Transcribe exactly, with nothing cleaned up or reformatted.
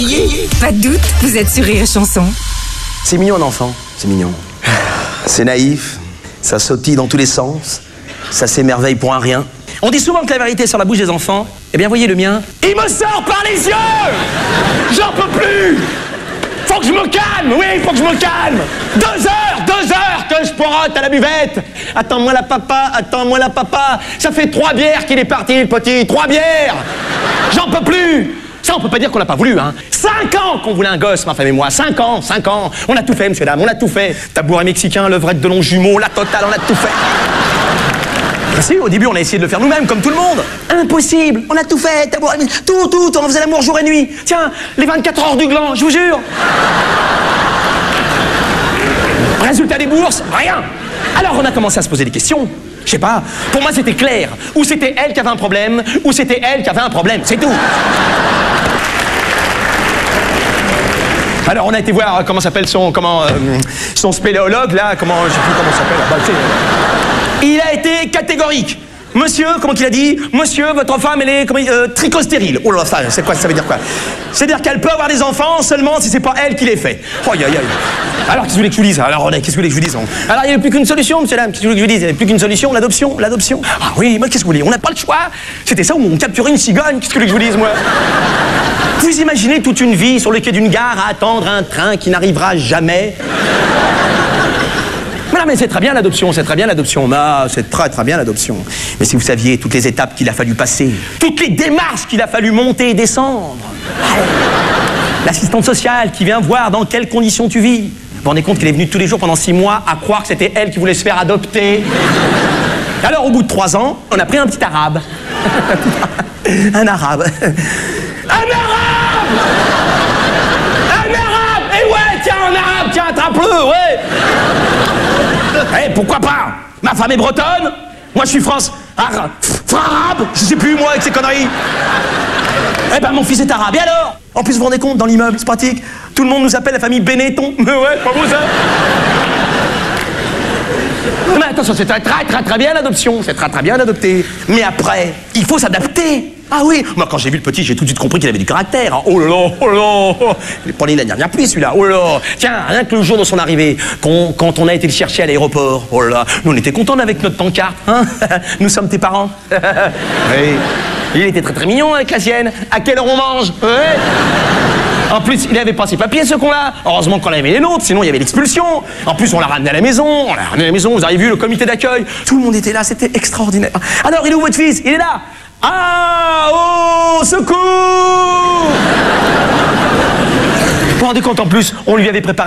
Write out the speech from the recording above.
voyez? Pas de doute, vous êtes sur Rire et Chanson. C'est mignon un enfant, c'est mignon. C'est naïf, ça sautille dans tous les sens, ça s'émerveille pour un rien. On dit souvent que la vérité est sur la bouche des enfants. Eh bien, voyez le mien. Il me sort par les yeux! J'en peux plus! Faut que je me calme, oui, faut que je me calme! Deux heures, deux heures que je poirote à la buvette! Attends-moi la papa, attends-moi la papa! Ça fait trois bières qu'il est parti, le petit, trois bières! J'en peux plus! Ça, on peut pas dire qu'on l'a pas voulu, hein. Cinq ans qu'on voulait un gosse, ma femme et moi. Cinq ans, cinq ans. On a tout fait, monsieur, dame, on a tout fait. Tabouret mexicain, levrette de longs jumeaux, la totale, on a tout fait. Ben si, au début, on a essayé de le faire nous-mêmes, comme tout le monde. Impossible. On a tout fait, tabouret, tout, tout. On faisait l'amour jour et nuit. Tiens, les vingt-quatre heures du gland, je vous jure. Résultat des bourses, rien. Alors, on a commencé à se poser des questions. Je sais pas, pour moi c'était clair. Ou c'était elle qui avait un problème, ou c'était elle qui avait un problème, c'est tout. Alors on a été voir comment s'appelle son comment euh, son spéléologue là, comment je sais plus comment s'appelle. Bah, tu sais, il a été catégorique. Monsieur, comment qu'il a dit? Monsieur, votre femme, elle est comment, euh, tricostérile. Oh là, ça, c'est quoi? Ça veut dire quoi? C'est-à-dire qu'elle peut avoir des enfants seulement si c'est pas elle qui les fait. Oh, aïe, aïe, aïe. Alors, qu'est-ce que vous voulez que je vous dise? Alors, qu'est-ce que vous voulez que je vous dise? Alors, il n'y avait plus qu'une solution, monsieur, dame. Qu'est-ce que vous voulez que je vous dise? Il n'y avait plus qu'une solution, l'adoption, l'adoption. Ah oui, mais qu'est-ce que vous voulez? On n'a pas le choix. C'était ça où on capturait une cigogne. Qu'est-ce que vous voulez que je vous dise, moi? Vous imaginez toute une vie sur le quai d'une gare à attendre un train qui n'arrivera jamais? Non, mais c'est très bien l'adoption, c'est très bien l'adoption. Ah, c'est très très bien l'adoption. Mais si vous saviez toutes les étapes qu'il a fallu passer, toutes les démarches qu'il a fallu monter et descendre. L'assistante sociale qui vient voir dans quelles conditions tu vis. Vous vous rendez compte qu'elle est venue tous les jours pendant six mois à croire que c'était elle qui voulait se faire adopter. Alors au bout de trois ans, on a pris un petit arabe. Un arabe. Un arabe! Un arabe! Eh ouais, tiens, un arabe, tiens, attrape-le, ouais! Eh, pourquoi pas? Ma femme est bretonne, moi je suis France... Ara... arabe, je sais plus moi avec ces conneries. Eh ben mon fils est arabe, et alors? En plus vous vous rendez compte, dans l'immeuble, c'est pratique. Tout le monde nous appelle la famille Benetton. Mais ouais, pas vous ça? Mais attention, c'est très très très très bien l'adoption, c'est très très bien d'adopter. Mais après, il faut s'adapter. Ah oui, moi quand j'ai vu le petit, j'ai tout de suite compris qu'il avait du caractère. Oh là là, oh là là. Il prenait la dernière pluie celui-là, oh là là. Tiens, rien que le jour de son arrivée, quand, quand on a été le chercher à l'aéroport, oh là là, nous on était contents avec notre pancarte, hein. Nous sommes tes parents. Oui. Il était très très mignon avec la sienne. À quelle heure on mange? Ouais. En plus, il n'avait pas ses papiers, ce con-là. Heureusement qu'on avait les nôtres, sinon il y avait l'expulsion. En plus, on l'a ramené à la maison. On l'a ramené à la maison, vous avez vu le comité d'accueil. Tout le monde était là, c'était extraordinaire. Alors, il est où votre fils? Il est là. Ah, oh, secours! Vous vous rendez compte, en plus, on lui avait préparé